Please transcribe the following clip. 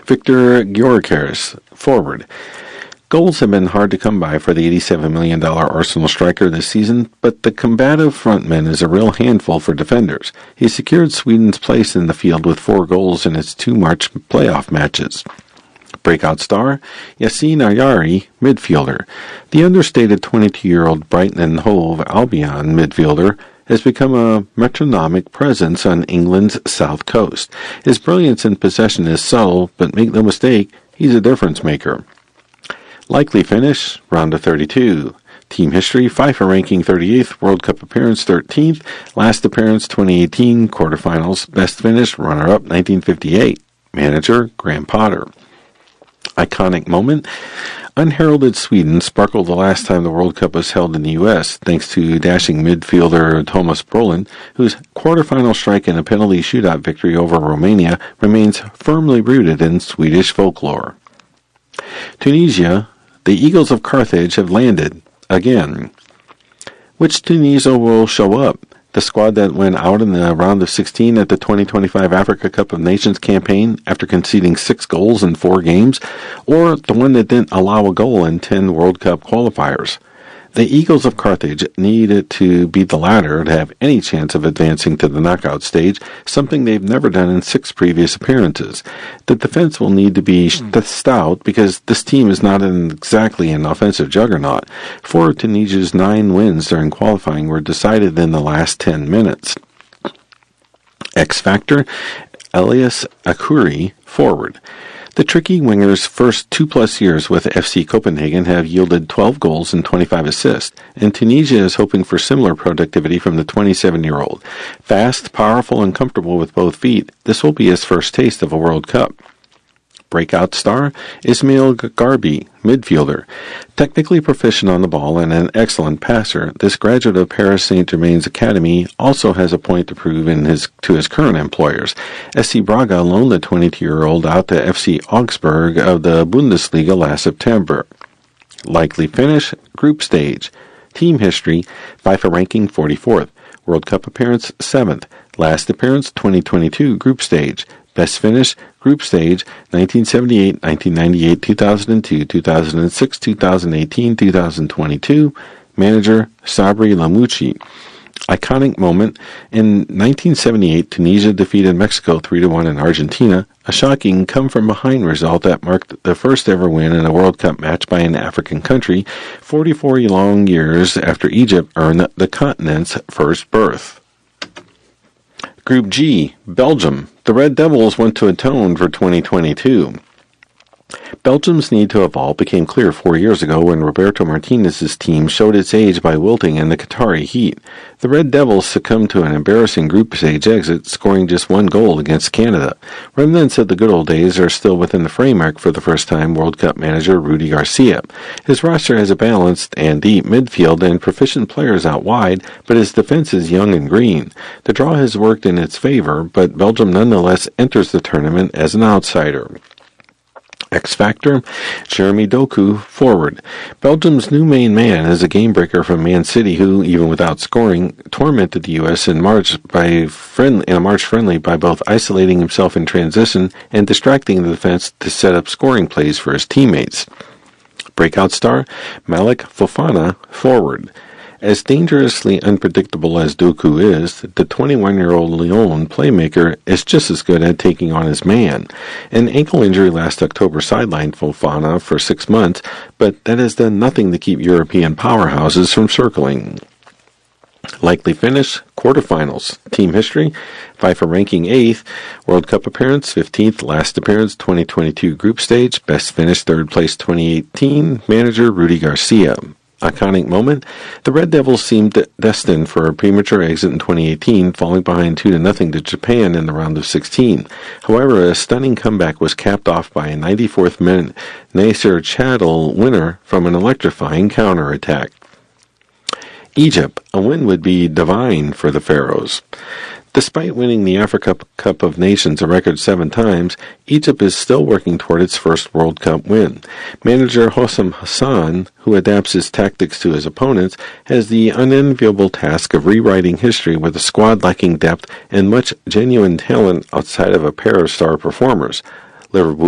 Viktor Gyökeres, forward. Goals have been hard to come by for the $87 million Arsenal striker this season, but the combative frontman is a real handful for defenders. He secured Sweden's place in the field with 4 goals in its 2 March playoff matches. Breakout star, Yassine Ayari, midfielder. The understated 22-year-old Brighton and Hove Albion midfielder has become a metronomic presence on England's south coast. His brilliance in possession is subtle, but make no mistake, he's a difference maker. Likely finish, round of 32. Team history, FIFA ranking 38th, World Cup appearance 13th, last appearance 2018, quarterfinals, best finish, runner-up 1958. Manager, Graham Potter. Iconic moment, unheralded Sweden sparkled the last time the World Cup was held in the U.S., thanks to dashing midfielder Thomas Brolin, whose quarterfinal strike in a penalty shootout victory over Romania remains firmly rooted in Swedish folklore. Tunisia, the Eagles of Carthage have landed, again. Which Tunisia will show up? The squad that went out in the round of 16 at the 2025 Africa Cup of Nations campaign after conceding 6 goals in 4 games, or the one that didn't allow a goal in 10 World Cup qualifiers? The Eagles of Carthage needed to be the latter to have any chance of advancing to the knockout stage, something they've never done in 6 previous appearances. The defense will need to be stout because this team is not exactly an offensive juggernaut. 4 of Tunisia's 9 wins during qualifying were decided in the last 10 minutes. X Factor, Elias Akuri, forward. The tricky winger's first 2+ years with FC Copenhagen have yielded 12 goals and 25 assists, and Tunisia is hoping for similar productivity from the 27-year-old. Fast, powerful, and comfortable with both feet, this will be his first taste of a World Cup. Breakout star, Ismail Garbi, midfielder. Technically proficient on the ball and an excellent passer, this graduate of Paris Saint-Germain's academy also has a point to prove to his current employers. SC Braga loaned the 22-year-old out to FC Augsburg of the Bundesliga last September. Likely finish, group stage. Team history, FIFA ranking 44th. World Cup appearance 7th. Last appearance 2022 group stage. Best finish, group stage, 1978, 1998, 2002, 2006, 2018, 2022. Manager, Sabri Lamouchi. Iconic moment, in 1978, Tunisia defeated Mexico 3-1 in Argentina, a shocking come-from-behind result that marked the first ever win in a World Cup match by an African country, 44 long years after Egypt earned the continent's first berth. Group G, Belgium. The Red Devils want to atone for 2022. Belgium's need to evolve became clear 4 years ago when Roberto Martinez's team showed its age by wilting in the Qatari heat. The Red Devils succumbed to an embarrassing group stage exit, scoring just 1 goal against Canada. Remnants of the good old days are still within the framework for the first-time World Cup manager Rudi Garcia. His roster has a balanced and deep midfield and proficient players out wide, but his defense is young and green. The draw has worked in its favor, but Belgium nonetheless enters the tournament as an outsider. X Factor, Jeremy Doku, forward. Belgium's new main man is a game-breaker from Man City who, even without scoring, tormented the U.S. in a March friendly by both isolating himself in transition and distracting the defense to set up scoring plays for his teammates. Breakout star, Malik Fofana, forward. As dangerously unpredictable as Doku is, the 21-year-old Lyon playmaker is just as good at taking on his man. An ankle injury last October sidelined Fofana for 6 months, but that has done nothing to keep European powerhouses from circling. Likely finish, quarterfinals. Team history, FIFA ranking 8th, World Cup appearance 15th, last appearance 2022 group stage, best finish 3rd place 2018, manager Rudi Garcia. Iconic moment, the Red Devils seemed destined for a premature exit in 2018, falling behind 2-0 to Japan in the round of 16. However, a stunning comeback was capped off by a 94th minute Nasser Chadli winner from an electrifying counterattack. Egypt, a win would be divine for the Pharaohs. Despite winning the Africa Cup of Nations a record 7 times, Egypt is still working toward its first World Cup win. Manager Hossam Hassan, who adapts his tactics to his opponents, has the unenviable task of rewriting history with a squad lacking depth and much genuine talent outside of a pair of star performers. Liverpool